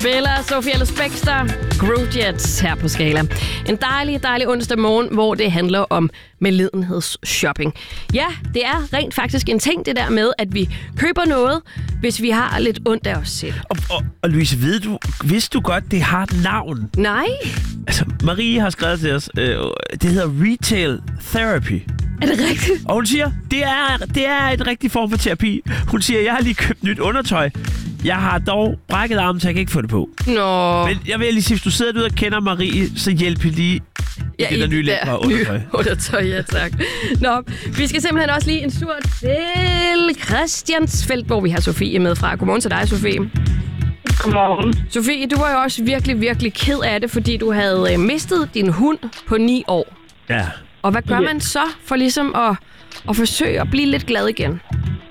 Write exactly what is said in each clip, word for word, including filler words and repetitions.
spiller Sophie Ellis Bextor, Groovejeans her på Skala. En dejlig, dejlig onsdag morgen, hvor det handler om medlidenhedsshopping. Ja, det er rent faktisk en ting, det der med, at vi køber noget, hvis vi har lidt ondt af os selv. Og, og, og Louise, ved du, vidste du godt, det har et navn? Nej. Altså, Marie har skrevet til os, øh, det hedder Retail Therapy. Er det rigtigt? Og hun siger, det er, det er en rigtig form for terapi. Hun siger, jeg har lige købt nyt undertøj. Jeg har dog brækket armen, så jeg kan ikke få det på. Nå. Men jeg vil lige sige, hvis du sidder derude og kender Marie, så hjælp lige ja, det der nye lækre undertøj. undertøj, ja tak. Nå, vi skal simpelthen også lige en tur til Christiansfeld, hvor vi har Sofie med fra. Godmorgen til dig, Sofie. Godmorgen. Sofie, du var jo også virkelig, virkelig ked af det, fordi du havde mistet din hund på ni år. Ja. Og hvad gør Ja. man så for ligesom at, at forsøge at blive lidt glad igen?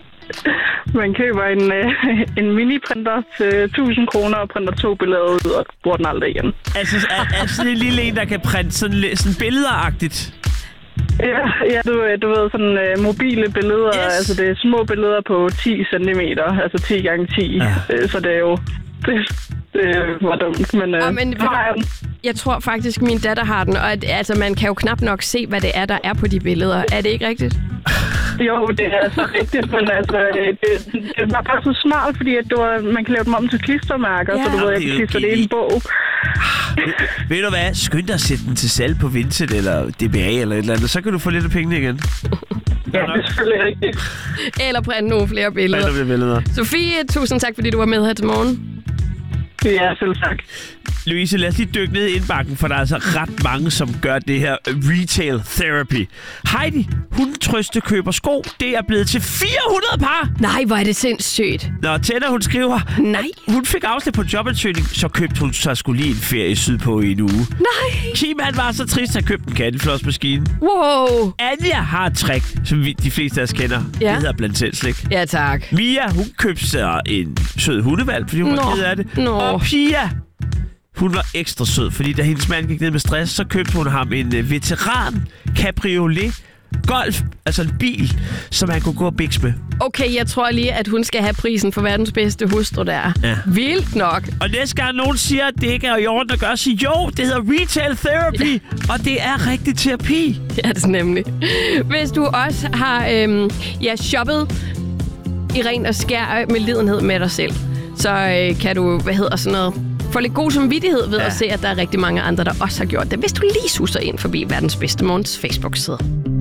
Man køber en, øh, en mini-printer til tusind kroner og printer to billeder ud og bruger den aldrig igen. Altså, er, er sådan en lille en, der kan printe sådan, lidt- sådan billederagtigt? Ja, ja du, du ved, sådan øh, mobile billeder, Yes. altså det er små billeder på ti centimeter, altså ti gange ti, Ja. øh, så det er jo, det, det var dumt, men, øh, Og men, så har jeg den. jeg tror faktisk, min datter har den, og at, altså, man kan jo knap nok se, hvad det er, der er på de billeder. Er det ikke rigtigt? Jo, det er altså rigtigt, men altså, øh, det, det var bare så smart, fordi at du, var- man kan lave dem om til klistermærker, Ja. så du ved, jeg Det er kan jo klistre det i en bog. Ved du hvad? Skynd dig at sætte den til salg på Vinted eller D B A eller et eller andet. Så kan du få lidt af pengene igen. Ja, det er selvfølgelig rigtigt. Eller printe nogle flere billeder. Eller billeder. Sofie, tusind tak, fordi du var med her til morgen. Ja, selv tak. Louise, lad os lige dykke ned i indbakken, for der er altså ret mange, som gør det her retail therapy. Heidi, hun trøste køber sko. Det er blevet til fire hundrede par. Nej, hvor er det sindssygt. Når Tænder, hun skriver, Nej. hun fik afslag på jobansøgning, så købte hun sig skulle lige en ferie sydpå i en uge. Nej. Kim, han var så trist, at han købte en katteflossmaskine. Wow. Anja har et trick, som vi, de fleste af os kender. Ja. Det hedder blandt selv slik. Ja, tak. Mia, hun købte sig en sød hundevalg, fordi hun Nå. var ked af det. Nå. Og Pia, hun var ekstra sød, fordi da hendes mand gik ned med stress, så købte hun ham en uh, veteran cabriolet Golf, altså en bil, som han kunne gå og biks med. Okay, jeg tror lige, at hun skal have prisen for verdens bedste hustru der. Ja. Vildt nok. Og næste gang nogen siger, at det ikke er i orden at gøre, så jo, det hedder retail therapy, ja. Og det er rigtig terapi. Ja, det er nemlig. Hvis du også har øhm, ja, shoppet i ren og skær med lidenhed med dig selv, så øh, kan du, hvad hedder sådan noget, få lidt god samvittighed ved ja. at se, at der er rigtig mange andre, der også har gjort det. Hvis du lige suser ind forbi verdens bedste morgens Facebook-side.